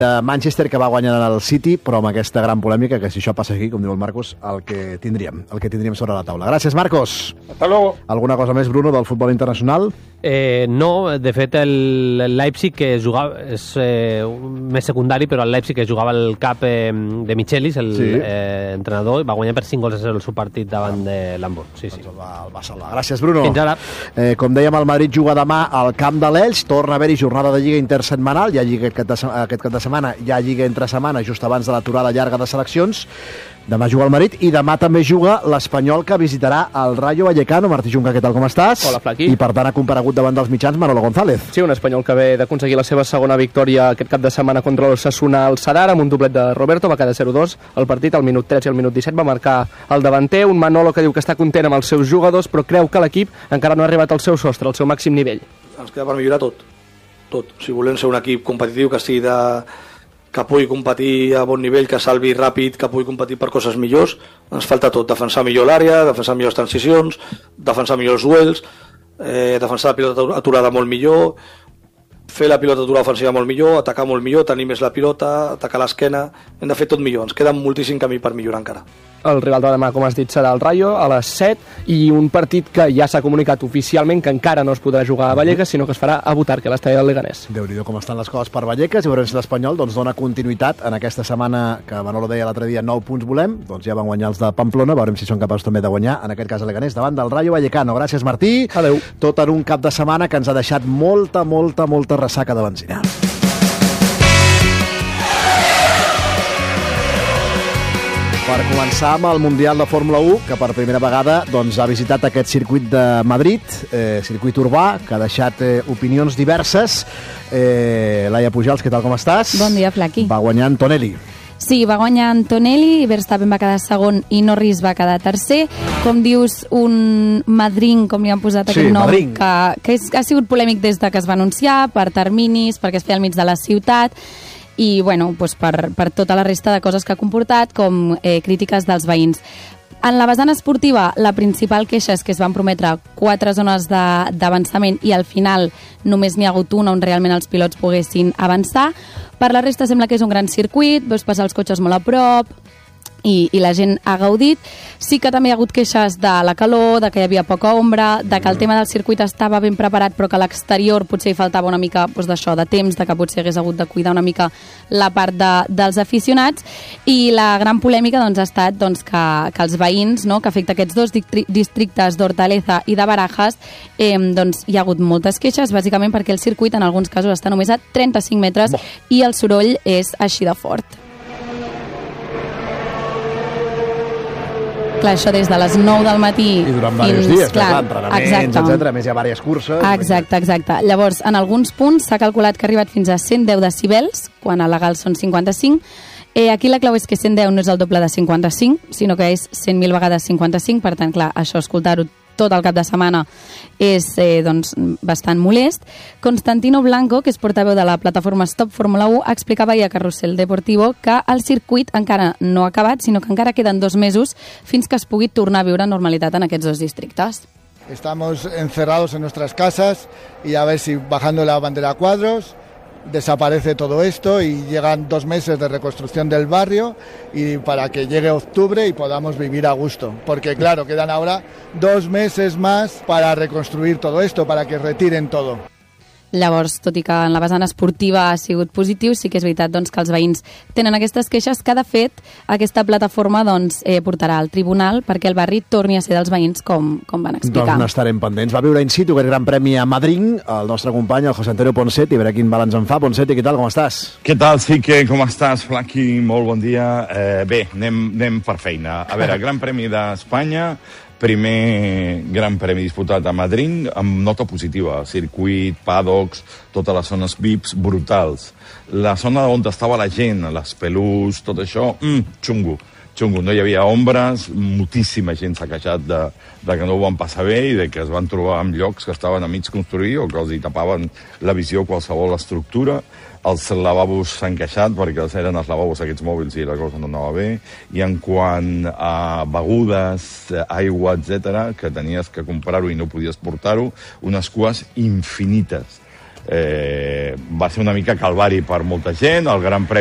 Manchester, que va guanyar el City, però amb aquesta gran polèmica, que si això passa aquí, com diu el Marcos, el que tindríem sobre la taula. Gràcies, Marcos. Hasta luego. Alguna cosa més, Bruno, del futbol internacional? No, de fet el Leipzig que jugava és més secundari, però el Leipzig que jugava el cap de Michelis, entrenador, va guanyar per 5-0 el seu partit davant de l'Hamburg. Sí. Doncs el va salvar. Gràcies, Bruno. Fins ara. Com dèiem, el Madrid juga demà al camp de l'Elx, torna a haver-hi jornada de Lliga intersetmanal, hi ha Lliga aquest cap de setmana, hi ha Lliga entre setmana, just abans de l'aturada llarga de seleccions. Demà juga el Madrid i demà també juga l'Espanyol, que visitarà el Rayo Vallecano. Martí Junca, què tal, com estàs? Hola, Flaqui. I per tant ha comparegut davant dels mitjans Manolo González. Sí, un Espanyol que ve d'aconseguir la seva segona victòria aquest cap de setmana contra l'Osasuna al Sadar, amb un doblet de Roberto, va quedar 0-2 el partit, al minut 13 i al minut 17 va marcar el davanter, un Manolo que diu que està content amb els seus jugadors, però creu que l'equip encara no ha arribat al seu sostre, al seu màxim nivell. Ens queda per millorar tot. Si volem ser un equip competitiu, que pugui competir a bon nivell, que salvi ràpid, que pugui competir per coses millors, ens falta tot, defensar millor l'àrea, defensar millors transicions, defensar millors duels, defensar la pilota aturada molt millor, fer la pilota aturada ofensiva molt millor, atacar molt millor, tenir més la pilota, atacar l'esquena, hem de fer tot millor, ens queda moltíssim camí per millorar encara. El rival de demà, com has dit, serà el Rayo a les 7 i un partit que ja s'ha comunicat oficialment que encara no es podrà jugar a Vallecas, sinó que es farà a Butarque, a l'estadi del Leganés. Déu-n'hi-do com estan les coses per Vallecas, i veurem si l'Espanyol dona continuïtat en aquesta setmana que Manolo deia l'altre dia, 9 punts volem, doncs ja van guanyar els de Pamplona, veurem si són capaços també de guanyar, en aquest cas a Leganés, davant del Rayo Vallecano. Gràcies, Martí. Adéu. Tot en un cap de setmana que ens ha deixat molta ressaca de benzina. Per començar amb el Mundial de Fórmula 1, que per primera vegada ha visitat aquest circuit de Madrid, circuit urbà, que ha deixat opinions diverses. Laia Pujals, què tal, com estàs? Bon dia, Flaqui. Va guanyar Antonelli. Sí, va guanyar Antonelli, Verstappen va quedar segon i Norris va quedar tercer. Com dius, un madring, com li han posat aquest nom, que ha sigut polèmic des de que es va anunciar, per terminis, perquè es feia al mig de la ciutat, i bueno, doncs per tota la resta de coses que ha comportat, com crítiques dels veïns. En la vessant esportiva, la principal queixa és que es van prometre 4 zones d'avançament i al final només n'hi ha hagut una on realment els pilots poguessin avançar. Per la resta sembla que és un gran circuit, veus passar els cotxes molt a prop i la gent ha gaudit. Sí que també hi ha hagut queixes de la calor, de que hi havia poca ombra, de que el tema del circuit estava ben preparat però que a l'exterior potser hi faltava una mica d'això, de temps, de que potser hagués hagut de cuidar una mica la part dels aficionats, i la gran polèmica ha estat que els veïns, que afecta aquests dos districtes d'Hortaleza i de Barajas, hi ha hagut moltes queixes, bàsicament perquè el circuit en alguns casos està només a 35 metres i el soroll és així de fort. Clar, això des de les 9 del matí i durant diversos dies, entrenaments, etc. A més hi ha diverses curses. Exacte. Llavors, en alguns punts s'ha calculat que ha arribat fins a 110 decibels, quan a legal són 55. Aquí la clau és que 110 no és el doble de 55, sinó que és 100.000 vegades 55, per tant, clar, això escoltar-ho tot el cap de setmana és bastant molest. Constantino Blanco, que és portaveu de la plataforma Stop Fórmula 1, explicava ahir a Carrusel Deportivo que el circuit encara no ha acabat, sinó que encara queden 2 mesos fins que es pugui tornar a viure normalitat en aquests 2 districtes. Estamos encerrados en nuestras casas y a ver si bajando la bandera a cuadros desaparece todo esto y llegan 2 meses de reconstrucción del barrio y para que llegue octubre y podamos vivir a gusto, porque claro, quedan ahora 2 meses más para reconstruir todo esto, para que retiren todo. Llavors, tot i que en la vessant esportiva ha sigut positiu, sí que és veritat que els veïns tenen aquestes queixes que, de fet, aquesta plataforma portarà al tribunal perquè el barri torni a ser dels veïns com van explicar. Doncs n'estarem pendents. Va viure in situ aquest gran premi a Madrid, el nostre company, el José Antonio Ponset, i a veure quin balanç en fa. Ponset, què tal, com estàs? Què tal, Sique, com estàs, Flaqui? Molt bon dia. Bé, anem per feina. A veure, Gran Premi d'Espanya, primer gran premi disputat a Madrid, amb nota positiva, circuit, paddocks, totes les zones VIPs brutals. La zona on estava la gent, les pelús, tot això, xungo, no hi havia ombres, moltíssima gent s'ha queixat de que no ho van passar bé i de que es van trobar en llocs que estaven a mig construir o que els hi tapaven la visió qualsevol estructura. Els lavabos s'han queixat perquè eren els lavabos aquests mòbils i la cosa no anava bé. I en quant a begudes, aigua, etc., que tenies que comprar-ho i no podies portar-ho, unes cues infinites. va ser una mica calvari per molta gent, el Gran Premi